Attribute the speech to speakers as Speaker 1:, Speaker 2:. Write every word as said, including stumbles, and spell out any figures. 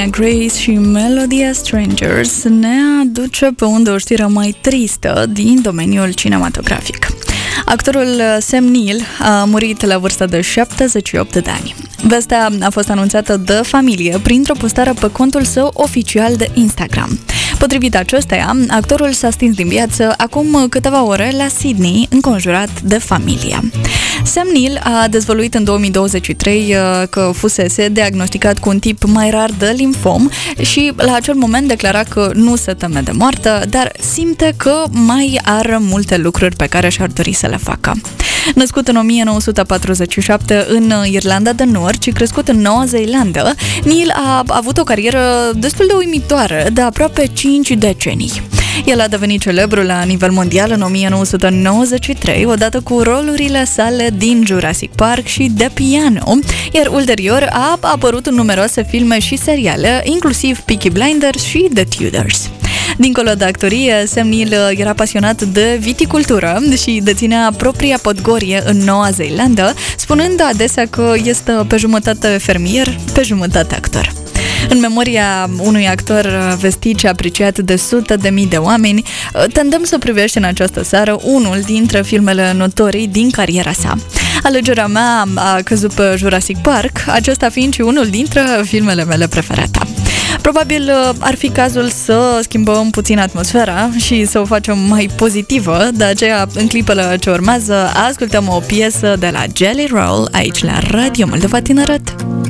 Speaker 1: Grace și Melodia Strangers ne aduce pe undă o știre mai tristă din domeniul cinematografic. Actorul Sam Neill a murit la vârsta de șaptezeci și opt de ani. Vestea a fost anunțată de familie printr-o postare pe contul său oficial de Instagram. Potrivit acesteia, actorul s-a stins din viață acum câteva ore la Sydney, înconjurat de familie. Sam Neill a dezvăluit în două mii douăzeci și trei că fusese diagnosticat cu un tip mai rar de limfom și la acel moment declara că nu se teme de moarte, dar simte că mai are multe lucruri pe care și-ar dori să le facă. Născut în o mie nouă sute patruzeci și șapte în Irlanda de Nord și crescut în Noua Zeelandă, Neill a avut o carieră destul de uimitoare de aproape cinci decenii. El a devenit celebru la nivel mondial în o mie nouă sute nouăzeci și trei, odată cu rolurile sale din Jurassic Park și The Piano, iar ulterior a apărut în numeroase filme și seriale, inclusiv Peaky Blinders și The Tudors. Dincolo de actorie, Sam Neill era pasionat de viticultură și deținea propria podgorie în Noua Zeelandă, spunând adesea că este pe jumătate fermier, pe jumătate actor. În memoria unui actor vestit și apreciat de sute de mii de oameni, te îndemn să privești în această seară unul dintre filmele notorii din cariera sa. Alegerea mea a căzut pe Jurassic Park, acesta fiind și unul dintre filmele mele preferate. Probabil ar fi cazul să schimbăm puțin atmosfera și să o facem mai pozitivă, de aceea în clipele ce urmează ascultăm o piesă de la Jelly Roll aici la Radio Moldova Tineret.